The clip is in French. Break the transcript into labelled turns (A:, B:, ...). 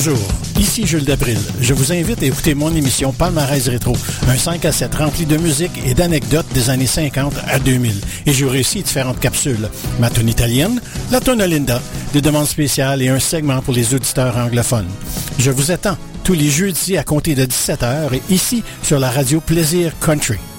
A: Bonjour, ici Jules Dabril. Je vous invite à écouter mon émission Palmarès Rétro, un 5 à 7 rempli de musique et d'anecdotes des années 50 à 2000. Et j'aurai aussi différentes capsules. Ma tune italienne, la tune Linda, des demandes spéciales et un segment pour les auditeurs anglophones. Je vous attends tous les jeudis à compter de 17h et ici sur la radio Plaisir Country.